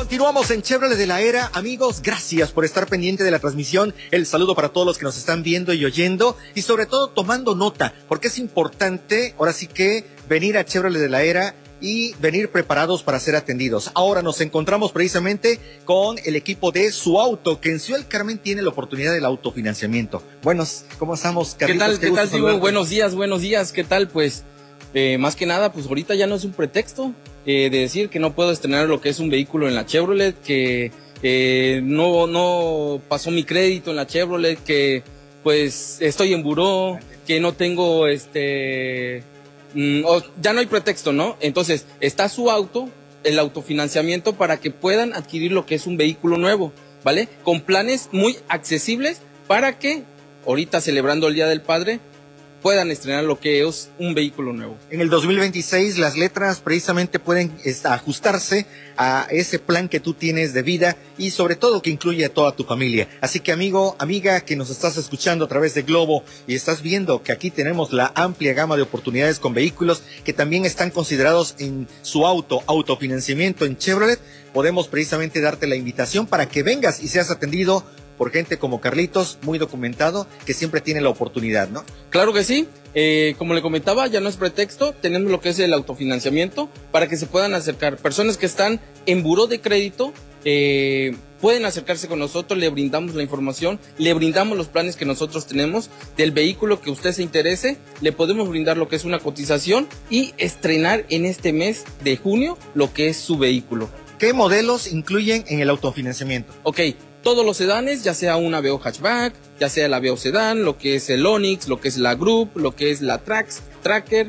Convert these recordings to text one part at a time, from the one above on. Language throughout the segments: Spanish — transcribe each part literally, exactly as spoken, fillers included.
Continuamos en Chevrolet de la Era. Amigos, gracias por estar pendiente de la transmisión. El saludo para todos los que nos están viendo y oyendo y sobre todo tomando nota, porque es importante, ahora sí que venir a Chevrolet de la Era y venir preparados para ser atendidos. Ahora nos encontramos precisamente con el equipo de Su Auto, que en Ciudad del Carmen tiene la oportunidad del autofinanciamiento. Buenos, ¿cómo estamos, Carlitos? ¿Qué tal? ¿Qué, ¿Qué tal, Diego? Buenos días, buenos días. ¿Qué tal? Pues, eh, más que nada, pues ahorita ya no es un pretexto eh, de decir que no puedo estrenar lo que es un vehículo en la Chevrolet, que eh, no, no pasó mi crédito en la Chevrolet, que pues estoy en buró, que no tengo este... Oh, ya no hay pretexto, ¿no? Entonces, está Su Auto, el autofinanciamiento para que puedan adquirir lo que es un vehículo nuevo, ¿vale? Con planes muy accesibles para que, ahorita celebrando el Día del Padre, puedan estrenar lo que es un vehículo nuevo. En el dos mil veintiséis las letras precisamente pueden ajustarse a ese plan que tú tienes de vida y sobre todo que incluye a toda tu familia. Así que amigo, amiga que nos estás escuchando a través de Globo y estás viendo que aquí tenemos la amplia gama de oportunidades con vehículos que también están considerados en Su Auto, autofinanciamiento en Chevrolet, podemos precisamente darte la invitación para que vengas y seas atendido por gente como Carlitos, muy documentado, que siempre tiene la oportunidad, ¿no? Claro que sí. Eh, como le comentaba, ya no es pretexto, tenemos lo que es el autofinanciamiento para que se puedan acercar. Personas que están en buró de crédito eh, pueden acercarse con nosotros, le brindamos la información, le brindamos los planes que nosotros tenemos del vehículo que usted se interese, le podemos brindar lo que es una cotización y estrenar en este mes de junio lo que es su vehículo. ¿Qué modelos incluyen en el autofinanciamiento? Ok. Todos los sedanes, ya sea una Aveo hatchback, ya sea la Aveo sedán, lo que es el Onix, lo que es la Group, lo que es la Trax, Tracker,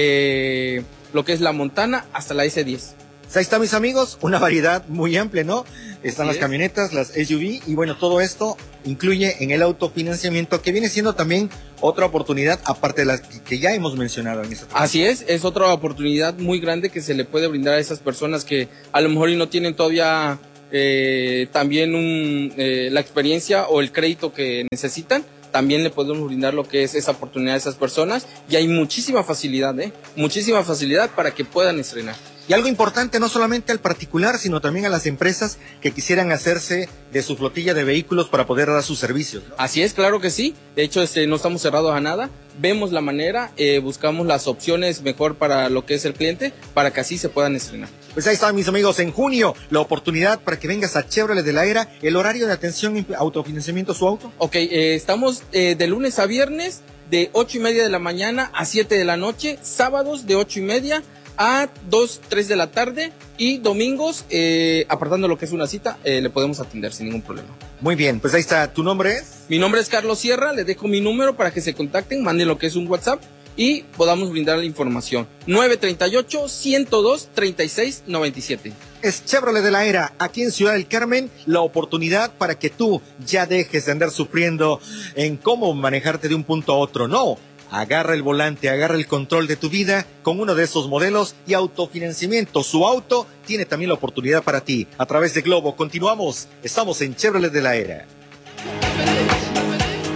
eh, lo que es la Montana, hasta la ese diez. Ahí está, mis amigos, una variedad muy amplia, ¿no? Están las camionetas, las S U V y bueno, todo esto incluye en el autofinanciamiento que viene siendo también otra oportunidad aparte de las que ya hemos mencionado en esta transmisión. Así es, es otra oportunidad muy grande que se le puede brindar a esas personas que a lo mejor y no tienen todavía Eh, también un, eh, la experiencia o el crédito que necesitan, también le podemos brindar lo que es esa oportunidad a esas personas y hay muchísima facilidad, ¿eh? muchísima facilidad para que puedan estrenar. Y algo importante, no solamente al particular, sino también a las empresas que quisieran hacerse de su flotilla de vehículos para poder dar sus servicios, ¿no? Así es, claro que sí. De hecho, este, no estamos cerrados a nada. Vemos la manera, eh, buscamos las opciones mejor para lo que es el cliente, para que así se puedan estrenar. Pues ahí están, mis amigos, en junio, la oportunidad para que vengas a Chevrolet de la Era, el horario de atención y autofinanciamiento Su Auto. Ok, eh, estamos eh, de lunes a viernes, de ocho y media de la mañana a siete de la noche, sábados de ocho y media a dos, tres de la tarde y domingos, eh, apartando lo que es una cita, eh, le podemos atender sin ningún problema. Muy bien, pues ahí está, ¿tu nombre es? Mi nombre es Carlos Sierra, le dejo mi número para que se contacten, manden lo que es un WhatsApp y podamos brindar la información. nueve tres ocho, ciento dos, treinta y seis noventa y siete. Es Chevrolet de la Era, aquí en Ciudad del Carmen, la oportunidad para que tú ya dejes de andar sufriendo en cómo manejarte de un punto a otro. No, agarra el volante, agarra el control de tu vida con uno de esos modelos y autofinanciamiento. Su Auto tiene también la oportunidad para ti. A través de Globo, continuamos, estamos en Chevrolet de la Era.